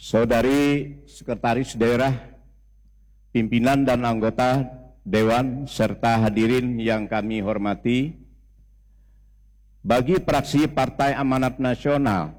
Saudari Sekretaris Daerah, pimpinan dan anggota Dewan, serta hadirin yang kami hormati, bagi fraksi Partai Amanat Nasional,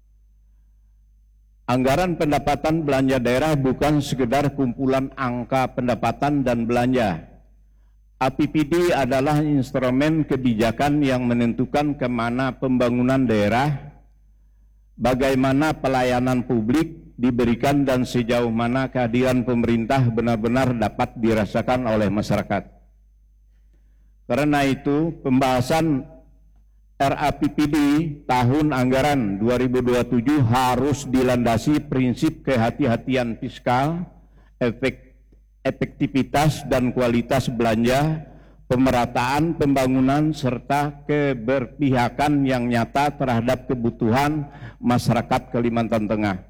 anggaran pendapatan belanja daerah bukan sekedar kumpulan angka pendapatan dan belanja. APBD adalah instrumen kebijakan yang menentukan kemana pembangunan daerah, bagaimana pelayanan publik diberikan, dan sejauh mana kehadiran pemerintah benar-benar dapat dirasakan oleh masyarakat. Karena itu, pembahasan RAPBD tahun anggaran 2027 harus dilandasi prinsip kehati-hatian fiskal, efektivitas dan kualitas belanja, pemerataan pembangunan, serta keberpihakan yang nyata terhadap kebutuhan masyarakat Kalimantan Tengah.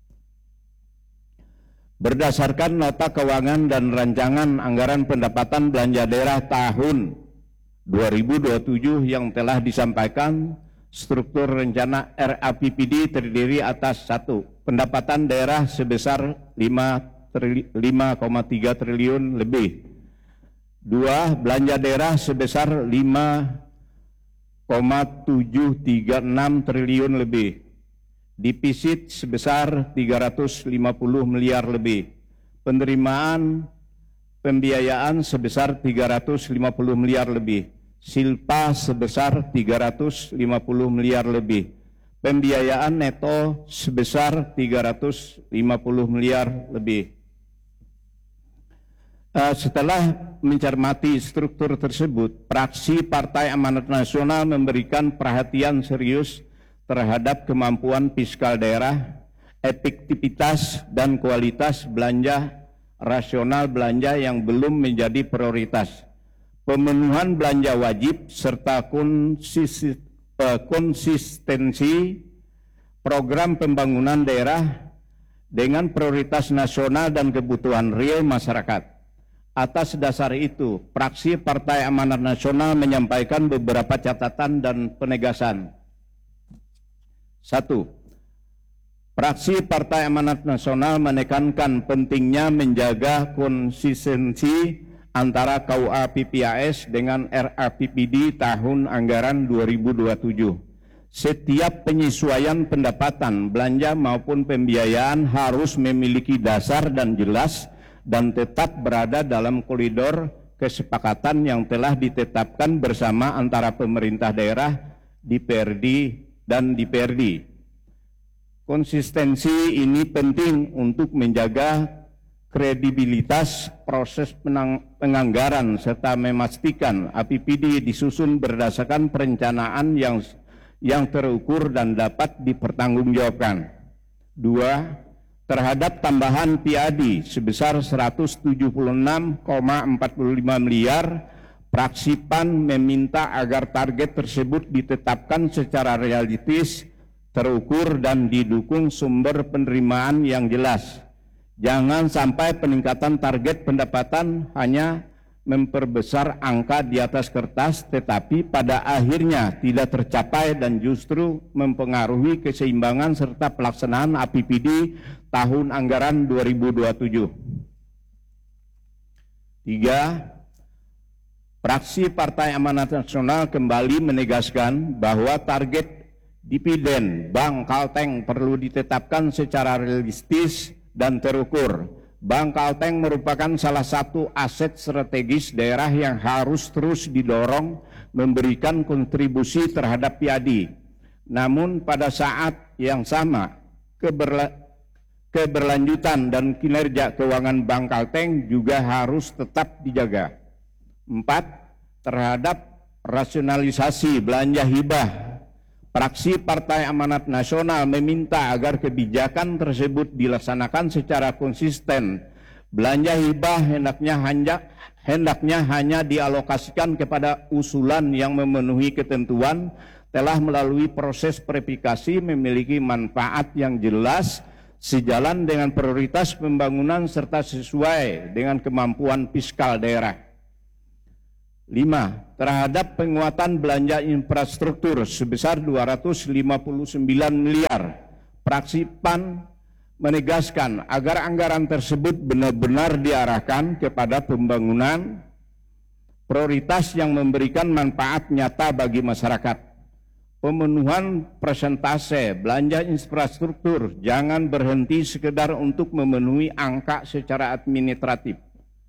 Berdasarkan nota keuangan dan rancangan anggaran pendapatan belanja daerah tahun 2027 yang telah disampaikan, struktur rencana RAPBD terdiri atas 1. Pendapatan daerah sebesar 5,3 triliun lebih. 2. Belanja daerah sebesar 5,736 triliun lebih. Defisit sebesar 350 miliar lebih. Penerimaan pembiayaan sebesar 350 miliar lebih. Silpa sebesar 350 miliar lebih. Pembiayaan neto sebesar 350 miliar lebih. Setelah mencermati struktur tersebut, fraksi Partai Amanat Nasional memberikan perhatian serius terhadap kemampuan fiskal daerah, efektivitas dan kualitas belanja, rasional belanja yang belum menjadi prioritas, pemenuhan belanja wajib, serta konsistensi program pembangunan daerah dengan prioritas nasional dan kebutuhan real masyarakat. Atas dasar itu, fraksi Partai Amanat Nasional menyampaikan beberapa catatan dan penegasan. 1. Fraksi Partai Amanat Nasional menekankan pentingnya menjaga konsistensi antara KUA PPAS dengan RAPBD tahun anggaran 2027. Setiap penyesuaian pendapatan, belanja maupun pembiayaan harus memiliki dasar dan jelas dan tetap berada dalam koridor kesepakatan yang telah ditetapkan bersama antara pemerintah daerah, DPRD, dan DPRD. Konsistensi ini penting untuk menjaga kredibilitas proses penganggaran serta memastikan APBD disusun berdasarkan perencanaan yang terukur dan dapat dipertanggungjawabkan. 2. Terhadap tambahan PAD sebesar 176,45 miliar, fraksi PAN meminta agar target tersebut ditetapkan secara realistis, terukur, dan didukung sumber penerimaan yang jelas. Jangan sampai peningkatan target pendapatan hanya memperbesar angka di atas kertas, tetapi pada akhirnya tidak tercapai dan justru mempengaruhi keseimbangan serta pelaksanaan APBD tahun anggaran 2027. 3. Fraksi Partai Amanat Nasional kembali menegaskan bahwa target dividen Bank Kalteng perlu ditetapkan secara realistis dan terukur. Bank Kalteng merupakan salah satu aset strategis daerah yang harus terus didorong memberikan kontribusi terhadap PAD. Namun pada saat yang sama, keberlanjutan dan kinerja keuangan Bank Kalteng juga harus tetap dijaga. 4. Terhadap rasionalisasi belanja hibah, fraksi Partai Amanat Nasional meminta agar kebijakan tersebut dilaksanakan secara konsisten. Belanja hibah hendaknya hanya dialokasikan kepada usulan yang memenuhi ketentuan, telah melalui proses verifikasi, memiliki manfaat yang jelas, sejalan dengan prioritas pembangunan serta sesuai dengan kemampuan fiskal daerah. 5. Terhadap penguatan belanja infrastruktur sebesar 259 miliar, fraksi PAN menegaskan agar anggaran tersebut benar-benar diarahkan kepada pembangunan prioritas yang memberikan manfaat nyata bagi masyarakat. Pemenuhan persentase belanja infrastruktur jangan berhenti sekedar untuk memenuhi angka secara administratif.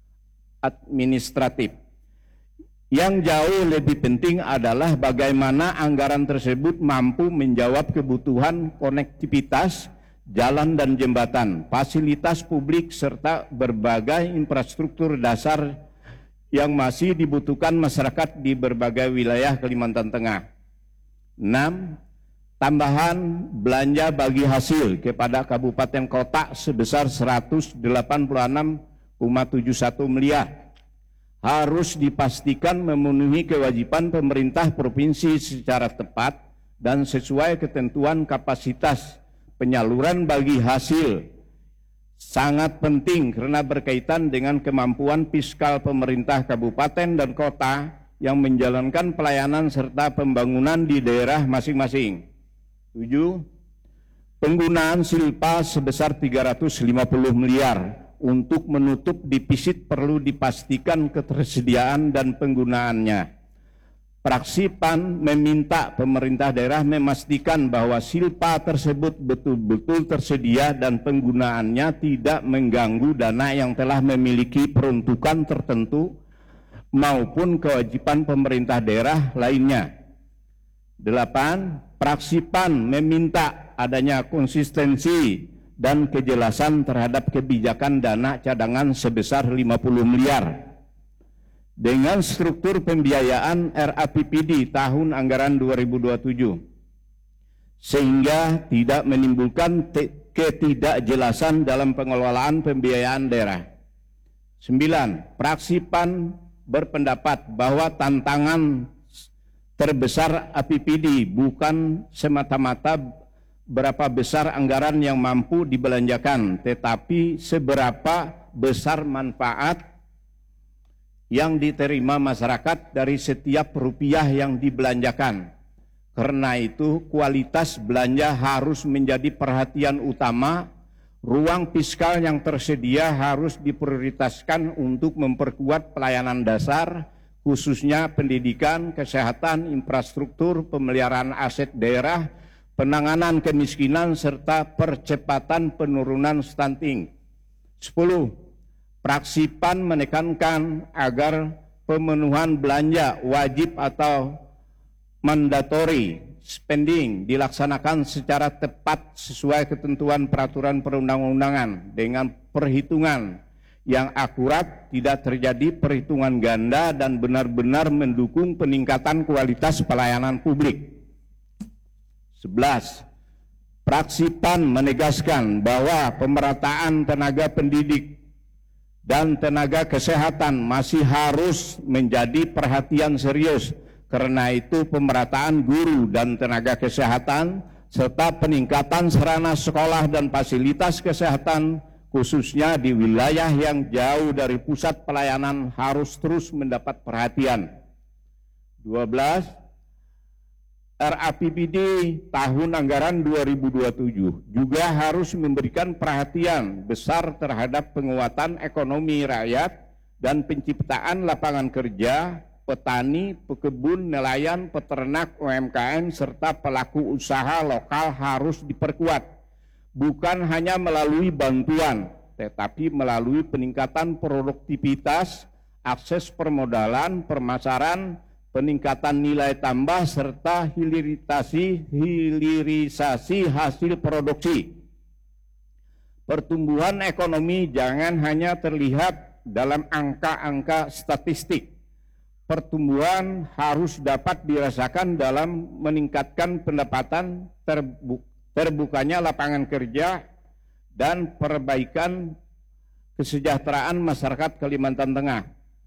Yang jauh lebih penting adalah bagaimana anggaran tersebut mampu menjawab kebutuhan konektivitas jalan dan jembatan, fasilitas publik, serta berbagai infrastruktur dasar yang masih dibutuhkan masyarakat di berbagai wilayah Kalimantan Tengah. 6. Tambahan belanja bagi hasil kepada kabupaten kota sebesar 186,71 miliar harus dipastikan memenuhi kewajiban pemerintah provinsi secara tepat dan sesuai ketentuan kapasitas penyaluran bagi hasil. Sangat penting karena berkaitan dengan kemampuan fiskal pemerintah kabupaten dan kota yang menjalankan pelayanan serta pembangunan di daerah masing-masing. 7. Penggunaan silpa sebesar 350 miliar untuk menutup defisit perlu dipastikan ketersediaan dan penggunaannya. Fraksi PAN meminta pemerintah daerah memastikan bahwa silpa tersebut betul-betul tersedia dan penggunaannya tidak mengganggu dana yang telah memiliki peruntukan tertentu maupun kewajiban pemerintah daerah lainnya. 8. Fraksi PAN meminta adanya konsistensi dan kejelasan terhadap kebijakan dana cadangan sebesar 50 miliar dengan struktur pembiayaan RAPBD tahun anggaran 2027 sehingga tidak menimbulkan ketidakjelasan dalam pengelolaan pembiayaan daerah. 9. Fraksi PAN berpendapat bahwa tantangan terbesar APBD bukan semata-mata berapa besar anggaran yang mampu dibelanjakan, tetapi seberapa besar manfaat yang diterima masyarakat dari setiap rupiah yang dibelanjakan. Karena itu, kualitas belanja harus menjadi perhatian utama. Ruang fiskal yang tersedia harus diprioritaskan untuk memperkuat pelayanan dasar, khususnya pendidikan, kesehatan, infrastruktur, pemeliharaan aset daerah, penanganan kemiskinan, serta percepatan penurunan stunting. 10. Fraksi PAN menekankan agar pemenuhan belanja wajib atau mandatory spending dilaksanakan secara tepat sesuai ketentuan peraturan perundang-undangan dengan perhitungan yang akurat, tidak terjadi perhitungan ganda dan benar-benar mendukung peningkatan kualitas pelayanan publik. 11. Fraksi PAN menegaskan bahwa pemerataan tenaga pendidik dan tenaga kesehatan masih harus menjadi perhatian serius. Karena itu pemerataan guru dan tenaga kesehatan serta peningkatan sarana sekolah dan fasilitas kesehatan khususnya di wilayah yang jauh dari pusat pelayanan harus terus mendapat perhatian. 12. RAPBD tahun anggaran 2027 juga harus memberikan perhatian besar terhadap penguatan ekonomi rakyat dan penciptaan lapangan kerja, petani, pekebun, nelayan, peternak, UMKM, serta pelaku usaha lokal harus diperkuat. Bukan hanya melalui bantuan, tetapi melalui peningkatan produktivitas, akses permodalan, pemasaran, peningkatan nilai tambah, serta hilirisasi hasil produksi. Pertumbuhan ekonomi jangan hanya terlihat dalam angka-angka statistik. Pertumbuhan harus dapat dirasakan dalam meningkatkan pendapatan, terbukanya lapangan kerja, dan perbaikan kesejahteraan masyarakat Kalimantan Tengah.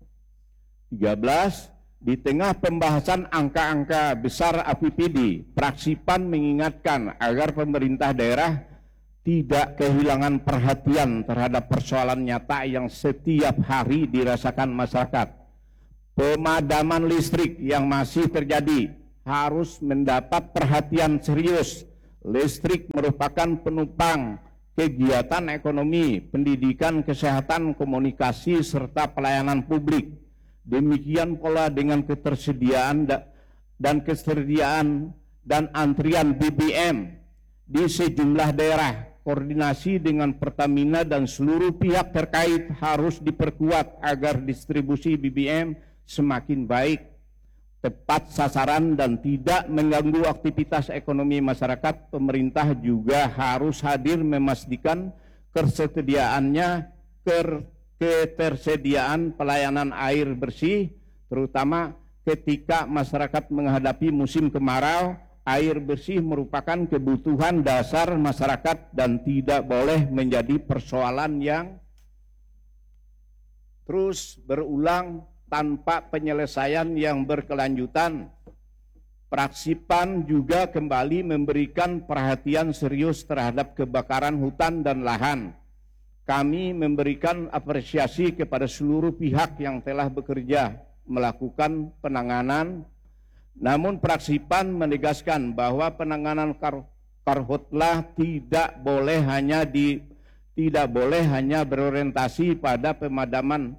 13. Di tengah pembahasan angka-angka besar APBD, fraksi PAN mengingatkan agar pemerintah daerah tidak kehilangan perhatian terhadap persoalan nyata yang setiap hari dirasakan masyarakat. Pemadaman listrik yang masih terjadi harus mendapat perhatian serius. Listrik merupakan penopang kegiatan ekonomi, pendidikan, kesehatan, komunikasi, serta pelayanan publik. Demikian pula dengan ketersediaan dan antrian BBM di sejumlah daerah. Koordinasi dengan Pertamina dan seluruh pihak terkait harus diperkuat agar distribusi BBM semakin baik, tepat sasaran, dan tidak mengganggu aktivitas ekonomi masyarakat. Pemerintah juga harus hadir memastikan ketersediaan pelayanan air bersih, terutama ketika masyarakat menghadapi musim kemarau. Air bersih merupakan kebutuhan dasar masyarakat dan tidak boleh menjadi persoalan yang terus berulang tanpa penyelesaian yang berkelanjutan. Fraksi PAN juga kembali memberikan perhatian serius terhadap kebakaran hutan dan lahan. Kami memberikan apresiasi kepada seluruh pihak yang telah bekerja melakukan penanganan. Namun fraksi PAN menegaskan bahwa penanganan karhutlah tidak boleh hanya berorientasi pada pemadaman.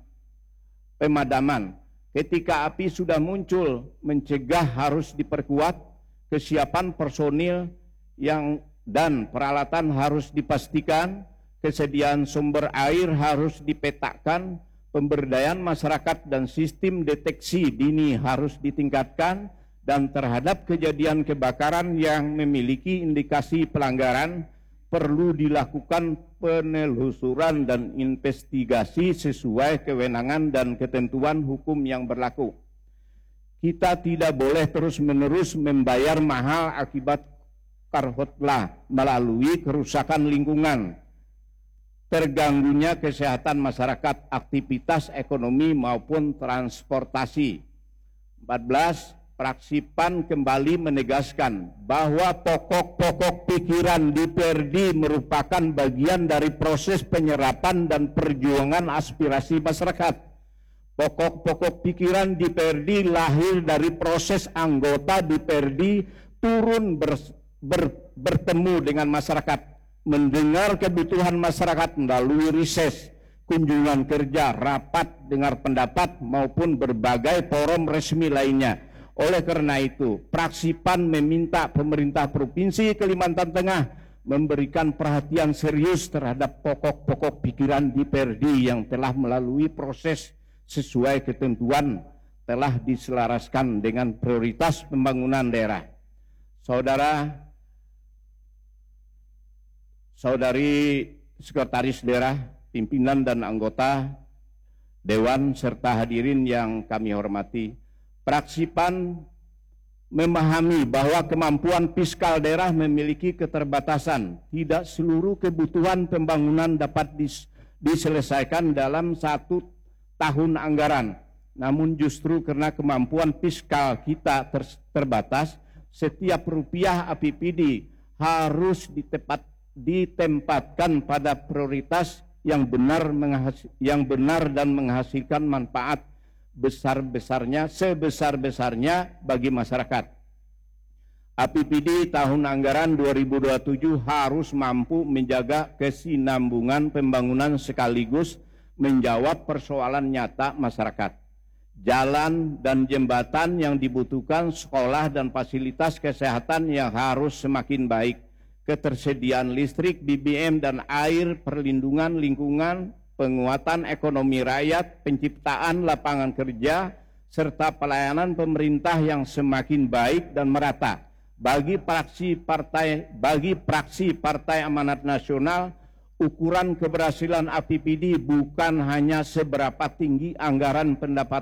Ketika api sudah muncul, mencegah harus diperkuat, kesiapan personil dan peralatan harus dipastikan, kesediaan sumber air harus dipetakan, pemberdayaan masyarakat dan sistem deteksi dini harus ditingkatkan, dan terhadap kejadian kebakaran yang memiliki indikasi pelanggaran perlu dilakukan penelusuran dan investigasi sesuai kewenangan dan ketentuan hukum yang berlaku. Kita tidak boleh terus-menerus membayar mahal akibat karhutlah melalui kerusakan lingkungan, terganggunya kesehatan masyarakat, aktivitas ekonomi maupun transportasi. 14. Fraksi PAN kembali menegaskan bahwa pokok-pokok pikiran DPRD merupakan bagian dari proses penyerapan dan perjuangan aspirasi masyarakat. Pokok-pokok pikiran DPRD lahir dari proses anggota DPRD turun bertemu dengan masyarakat, mendengar kebutuhan masyarakat melalui riset, kunjungan kerja, rapat dengar pendapat, maupun berbagai forum resmi lainnya. Oleh karena itu, fraksi PAN meminta pemerintah Provinsi Kalimantan Tengah memberikan perhatian serius terhadap pokok-pokok pikiran DPRD yang telah melalui proses sesuai ketentuan, telah diselaraskan dengan prioritas pembangunan daerah. Saudari Sekretaris Daerah, pimpinan dan anggota Dewan, serta hadirin yang kami hormati, fraksi PAN memahami bahwa kemampuan fiskal daerah memiliki keterbatasan. Tidak seluruh kebutuhan pembangunan dapat diselesaikan dalam 1 tahun anggaran. Namun justru karena kemampuan fiskal kita terbatas, setiap rupiah APBD harus ditempatkan pada prioritas yang benar dan menghasilkan manfaat sebesar-besarnya bagi masyarakat. APBD tahun anggaran 2027 harus mampu menjaga kesinambungan pembangunan sekaligus menjawab persoalan nyata masyarakat. Jalan dan jembatan yang dibutuhkan, sekolah dan fasilitas kesehatan yang harus semakin baik, ketersediaan listrik, BBM dan air, perlindungan lingkungan, penguatan ekonomi rakyat, penciptaan lapangan kerja, serta pelayanan pemerintah yang semakin baik dan merata. Bagi praksi Partai Amanat Nasional, ukuran keberhasilan APBD bukan hanya seberapa tinggi anggaran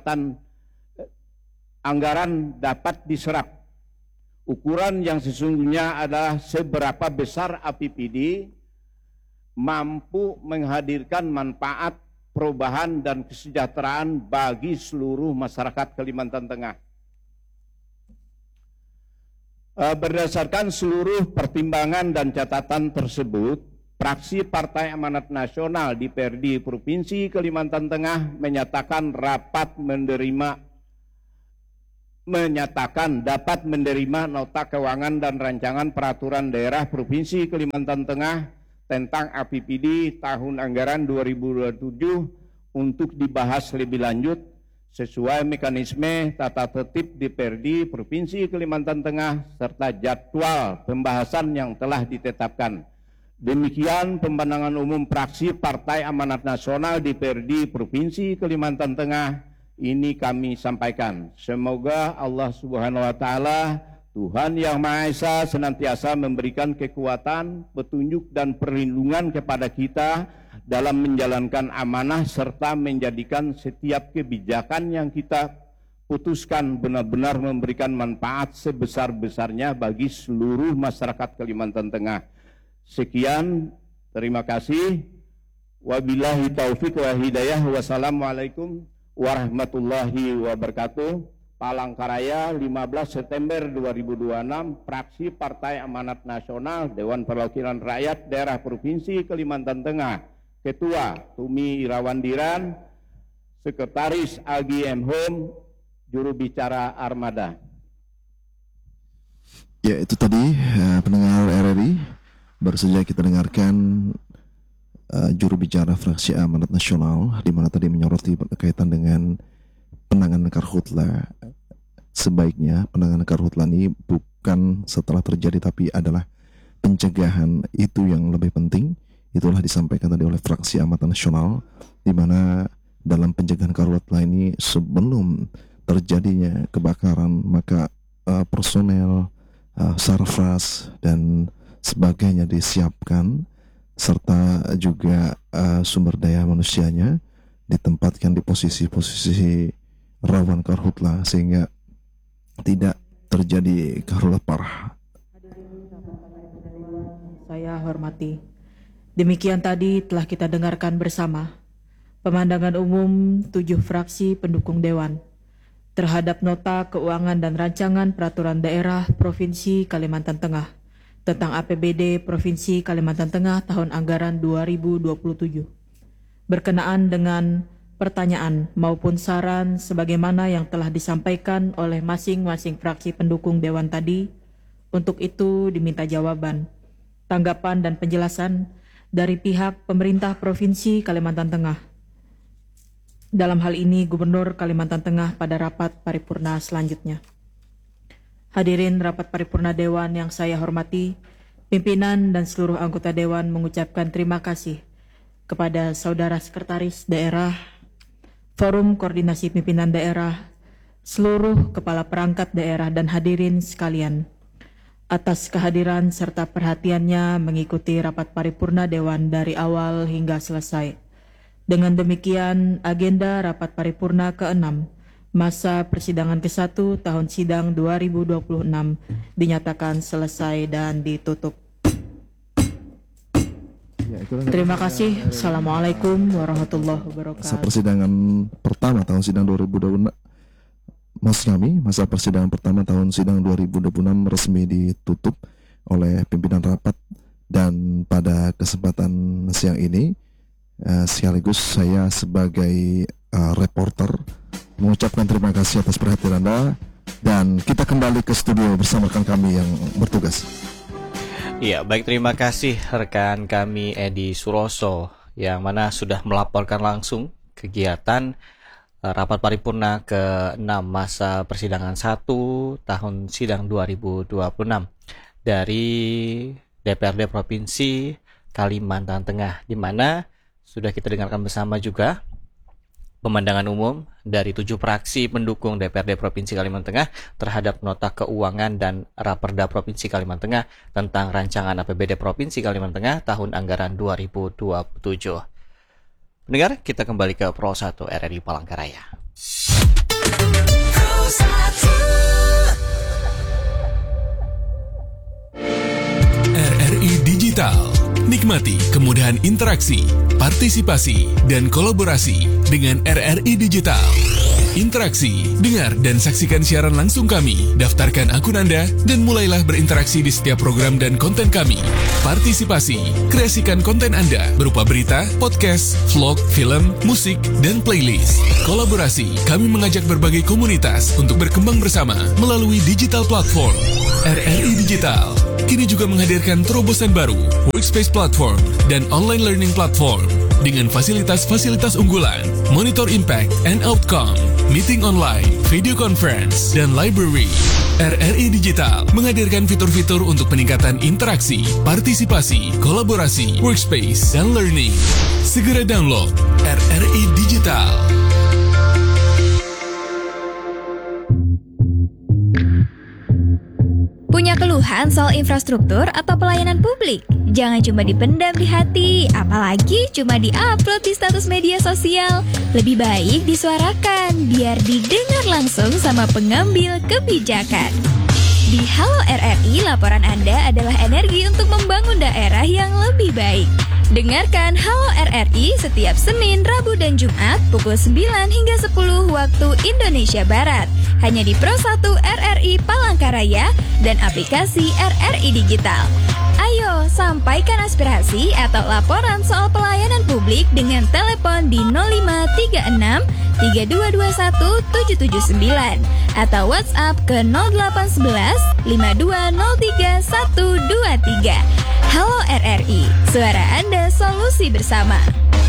dapat diserap. Ukuran yang sesungguhnya adalah seberapa besar APBD mampu menghadirkan manfaat, perubahan, dan kesejahteraan bagi seluruh masyarakat Kalimantan Tengah. Berdasarkan seluruh pertimbangan dan catatan tersebut, fraksi Partai Amanat Nasional DPRD Provinsi Kalimantan Tengah dapat menerima nota keuangan dan rancangan peraturan daerah Provinsi Kalimantan Tengah tentang APBD tahun anggaran 2027 untuk dibahas lebih lanjut sesuai mekanisme tata tertib DPRD Provinsi Kalimantan Tengah serta jadwal pembahasan yang telah ditetapkan. Demikian pemandangan umum fraksi Partai Amanat Nasional DPRD Provinsi Kalimantan Tengah ini kami sampaikan. Semoga Allah Subhanahu wa taala Tuhan Yang Maha Esa senantiasa memberikan kekuatan, petunjuk dan perlindungan kepada kita dalam menjalankan amanah serta menjadikan setiap kebijakan yang kita putuskan benar-benar memberikan manfaat sebesar-besarnya bagi seluruh masyarakat Kalimantan Tengah. Sekian, terima kasih. Wabillahi taufiq wa hidayah. Wassalamualaikum warahmatullahi wabarakatuh. Palangkaraya, 15 September 2026, fraksi Partai Amanat Nasional, Dewan Perwakilan Rakyat Daerah Provinsi Kalimantan Tengah, Ketua Tumi Irawandiran, Sekretaris Agi M. Home, Juru Bicara Armada. Ya, itu tadi pendengar RRI, baru saja kita dengarkan juru bicara fraksi Amanat Nasional, di mana tadi menyoroti berkaitan dengan penanganan karhutla. Sebaiknya penanganan karhutla ini bukan setelah terjadi, tapi adalah pencegahan. Itu yang lebih penting. Itulah disampaikan tadi oleh fraksi Amanat Nasional, di mana dalam pencegahan karhutla ini sebelum terjadinya kebakaran, maka personel, sarfras dan sebagainya disiapkan, serta juga sumber daya manusianya ditempatkan di posisi-posisi rawan karhutla sehingga tidak terjadi karhutla parah. Saya hormati. Demikian tadi telah kita dengarkan bersama pemandangan umum 7 fraksi pendukung Dewan terhadap Nota Keuangan dan Rancangan Peraturan Daerah Provinsi Kalimantan Tengah tentang APBD Provinsi Kalimantan Tengah tahun anggaran 2027. Berkenaan dengan pertanyaan maupun saran sebagaimana yang telah disampaikan oleh masing-masing fraksi pendukung Dewan tadi, untuk itu diminta jawaban, tanggapan dan penjelasan dari pihak pemerintah Provinsi Kalimantan Tengah. Dalam hal ini Gubernur Kalimantan Tengah pada rapat paripurna selanjutnya. Hadirin rapat paripurna Dewan yang saya hormati, pimpinan dan seluruh anggota Dewan mengucapkan terima kasih kepada Saudara Sekretaris Daerah, Forum Koordinasi Pimpinan Daerah, seluruh kepala perangkat daerah dan hadirin sekalian atas kehadiran serta perhatiannya mengikuti rapat paripurna Dewan dari awal hingga selesai. Dengan demikian, agenda rapat paripurna ke-6 masa persidangan ke-1 tahun sidang 2026 dinyatakan selesai dan ditutup. Terima kasih. Assalamualaikum warahmatullahi wabarakatuh. Masa persidangan pertama tahun sidang 2026, masa persidangan pertama tahun sidang 2026 resmi ditutup oleh pimpinan rapat, dan pada kesempatan siang ini sekaligus saya sebagai reporter mengucapkan terima kasih atas perhatian Anda, dan kita kembali ke studio bersama rekan kami yang bertugas. Iya, baik, terima kasih rekan kami Edi Suroso yang mana sudah melaporkan langsung kegiatan rapat paripurna ke-6 masa persidangan 1 tahun sidang 2026 dari DPRD Provinsi Kalimantan Tengah, di mana sudah kita dengarkan bersama juga pemandangan umum dari 7 fraksi pendukung DPRD Provinsi Kalimantan Tengah terhadap Nota Keuangan dan Raperda Provinsi Kalimantan Tengah tentang Rancangan APBD Provinsi Kalimantan Tengah tahun anggaran 2027. Pendengar, kita kembali ke Pro 1 RRI Palangkaraya. RRI Digital. Nikmati kemudahan interaksi, partisipasi, dan kolaborasi dengan RRI Digital. Interaksi, dengar dan saksikan siaran langsung kami, daftarkan akun Anda, dan mulailah berinteraksi di setiap program dan konten kami. Partisipasi, kreasikan konten Anda berupa berita, podcast, vlog, film, musik, dan playlist. Kolaborasi, kami mengajak berbagai komunitas untuk berkembang bersama melalui digital platform. RRI Digital, kini juga menghadirkan terobosan baru, Workspace Platform dan Online Learning Platform dengan fasilitas-fasilitas unggulan, Monitor Impact and Outcome, Meeting Online, Video Conference, dan Library. RRI Digital menghadirkan fitur-fitur untuk peningkatan interaksi, partisipasi, kolaborasi, workspace, dan learning. Segera download RRI Digital. Punya keluhan soal infrastruktur atau pelayanan publik? Jangan cuma dipendam di hati, apalagi cuma di-upload di status media sosial. Lebih baik disuarakan, biar didengar langsung sama pengambil kebijakan. Di Halo RRI, laporan Anda adalah energi untuk membangun daerah yang lebih baik. Dengarkan Halo RRI setiap Senin, Rabu, dan Jumat pukul 9 hingga 10 waktu Indonesia Barat. Hanya di Pro 1 RRI Palangkaraya dan aplikasi RRI Digital. Ayo, sampaikan aspirasi atau laporan soal pelayanan publik dengan telepon di 0536 3221 779 atau WhatsApp ke 0811 5203 123. Halo RRI, suara Anda solusi bersama.